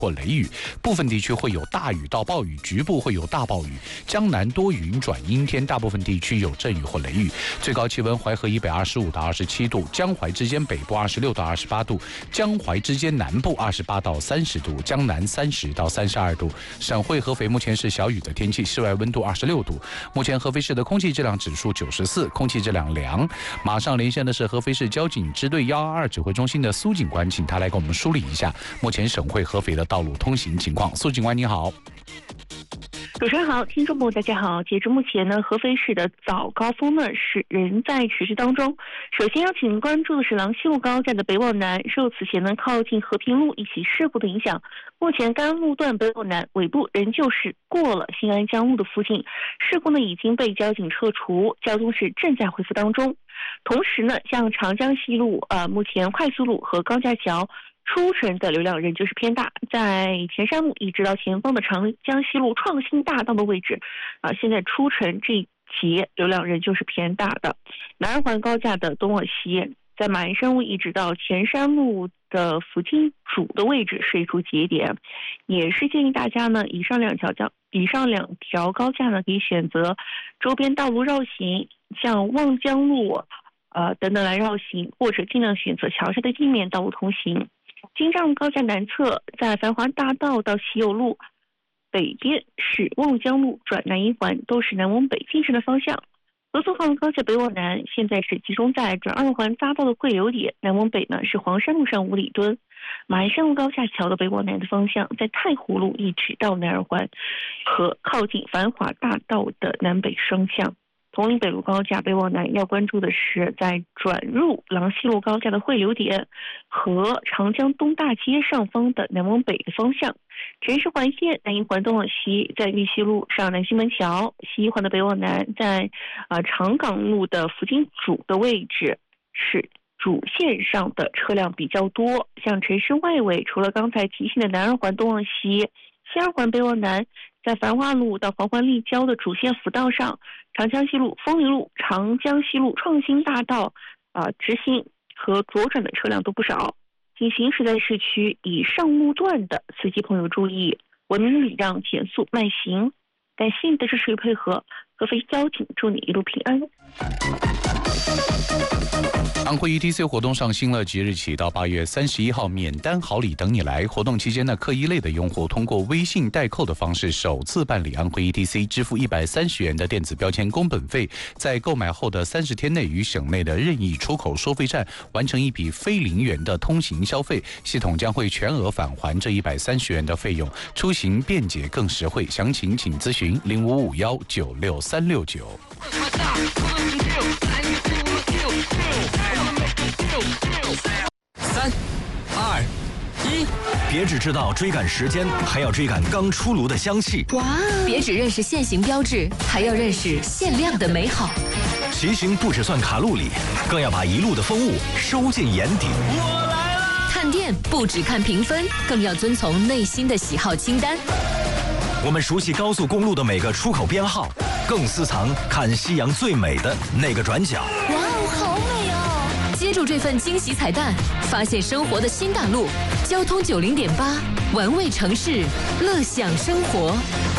或雷雨，部分地区会有大雨到暴雨，局部会有大暴雨。江南多云转阴天，大部分地区有阵雨或雷雨。最高气温淮河以北25到27度，江淮之间北部26到28度，江淮之间南部28到30度，江南30到32度。省会合肥目前是小雨的天气，室外温度26度。目前合肥市的空气质量指数94，空气质量良。马上连线的是合肥市交警支队122指挥中心的苏警官，请他来给我们梳理一下目前省会合肥的道路通行情况。苏警官你好。 主持人好，听众朋友大家好。截至目前呢，合肥市的早高峰呢是仍在持续当中。首先要请关注的是郎西路高架的北往南，受此前呢靠近和平路一起事故的影响，目前该路段北往南尾部仍旧是过了新安江路的附近，事故呢已经被交警撤除，交通是正在恢复当中。同时呢，像长江西路目前快速路和高架桥出城的流量仍旧是偏大，在前山路一直到前方的长江西路创新大道的位置，现在出城这一节流量仍旧是偏大的。南二环高架的东往西，在马鞍山路一直到前山路的福金主的位置是一处节点，也是建议大家呢，以上两条高架呢可以选择周边道路绕行，像望江路等等来绕行，或者尽量选择桥下的地面道路通行。京藏路高架南侧，在繁华大道到西友路北边是望江路转南一环，都是南往北进城的方向。合作号高架北往南，现在是集中在转二环匝道的汇流点，南往北呢是黄山路上五里墩。马鞍山路高架桥的北往南的方向，在太湖路一直到南二环和靠近繁华大道的南北双向。铜陵北路高架北往南要关注的是在转入郎西路高架的汇流点和长江东大街上方的南往北的方向。城市环线南一环东往西，在玉溪路上南西门桥，西一环的北往南，在长港路的福金主的位置是主线上的车辆比较多。像城市外围，除了刚才提醒的南二环东往西，西二环北往南，在繁华路到黄环立交的主线辅道上，长江西路、枫林路、长江西路创新大道直行和左转的车辆都不少。请行驶在市区以上路段的司机朋友注意，文明礼让，减速慢行。感谢你的支持与配合，合肥交警祝你一路平安。 安徽 ETC 活动上新了，即日起到8月31号免单好礼等你来。活动期间呢，客一类的用户通过微信代扣的方式首次办理安徽 ETC， 支付130元的电子标签工本费，在购买后的30天内于省内的任意出口收费站完成一笔非0元的通行消费，系统将会全额返还这130元的费用，出行便捷更实惠。详情请咨询0551966369。 3、2、1，别只知道追赶时间，还要追赶刚出炉的香气。 哇！别只认识限行标志，还要认识限量的美好。 骑行不只算卡路里，更要把一路的风物收进眼底。 我来了！看店不只看评分，更要遵从内心的喜好清单。 我们熟悉高速公路的每个出口编号，更私藏看夕阳最美的那个转角。 哇哦，好美哦！接住这份惊喜彩蛋，发现生活的新大陆。交通90.8，玩味城市，乐享生活。